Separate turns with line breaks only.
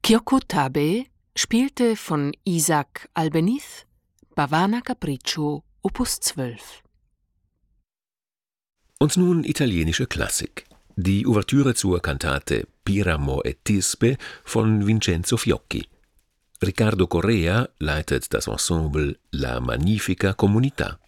Kyoko Tabe spielte von Isaac Albeniz Bhavana Capriccio Opus 12.
Und nun italienische Klassik. Die Ouvertüre zur Kantate Piramo e Tisbe von Vincenzo Fiocchi. Riccardo Correa leitet das Ensemble La Magnifica Comunità.